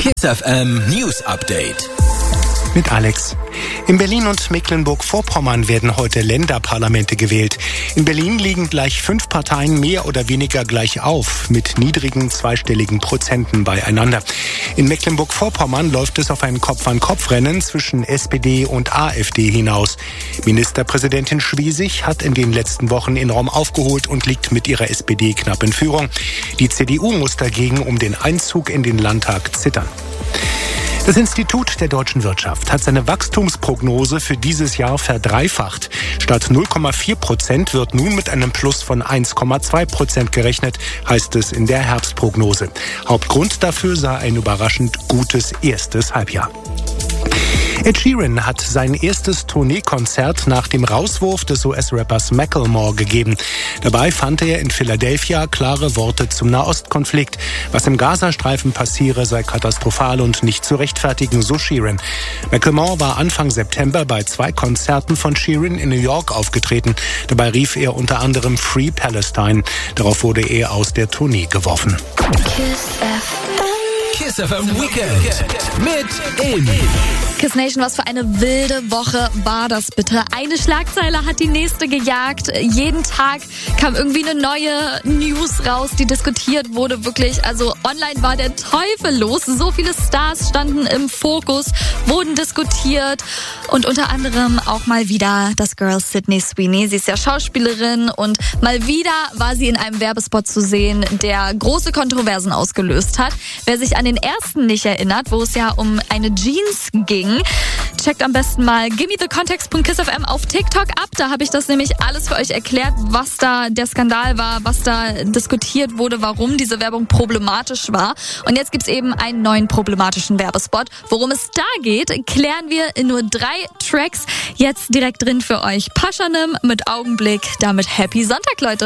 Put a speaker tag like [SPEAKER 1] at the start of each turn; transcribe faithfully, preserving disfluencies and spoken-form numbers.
[SPEAKER 1] Kiss F M News Update.
[SPEAKER 2] Mit Alex. In Berlin und Mecklenburg-Vorpommern werden heute Länderparlamente gewählt. In Berlin liegen gleich fünf Parteien mehr oder weniger gleich auf, mit niedrigen zweistelligen Prozenten beieinander. In Mecklenburg-Vorpommern läuft es auf ein Kopf-an-Kopf-Rennen zwischen S P D und AfD hinaus. Ministerpräsidentin Schwesig hat in den letzten Wochen enorm aufgeholt und liegt mit ihrer S P D knapp in Führung. Die C D U muss dagegen um den Einzug in den Landtag zittern. Das Institut der deutschen Wirtschaft hat seine Wachstumsprognose für dieses Jahr verdreifacht. Statt null Komma vier Prozent wird nun mit einem Plus von eins Komma zwei Prozent gerechnet, heißt es in der Herbstprognose. Hauptgrund dafür sei ein überraschend gutes erstes Halbjahr. Ed Sheeran hat sein erstes Tourneekonzert nach dem Rauswurf des U S-Rappers Macklemore gegeben. Dabei fand er in Philadelphia klare Worte zum Nahostkonflikt. Was im Gazastreifen passiere, sei katastrophal und nicht zu rechtfertigen, so Sheeran. Macklemore war Anfang September bei zwei Konzerten von Sheeran in New York aufgetreten. Dabei rief er unter anderem Free Palestine. Darauf wurde er aus der Tournee geworfen.
[SPEAKER 1] Kiss F M Weekend mit Amy.
[SPEAKER 3] Kiss Nation, was für eine wilde Woche war das bitte. Eine Schlagzeile hat die nächste gejagt. Jeden Tag kam irgendwie eine neue News raus, die diskutiert wurde. Wirklich, also online war der Teufel los. So viele Stars standen im Fokus, wurden diskutiert. Und unter anderem auch mal wieder das Girl Sydney Sweeney. Sie ist ja Schauspielerin und mal wieder war sie in einem Werbespot zu sehen, der große Kontroversen ausgelöst hat. Wer sich an den ersten nicht erinnert, wo es ja um eine Jeans ging, checkt am besten mal gimme the context punkt kiss f m auf TikTok ab. Da habe ich das nämlich alles für euch erklärt, was da der Skandal war, was da diskutiert wurde, warum diese Werbung problematisch war. Und jetzt gibt's eben einen neuen problematischen Werbespot. Worum es da geht, klären wir in nur drei Tracks. Jetzt direkt drin für euch Pashanim mit Augenblick, damit Happy Sonntag, Leute.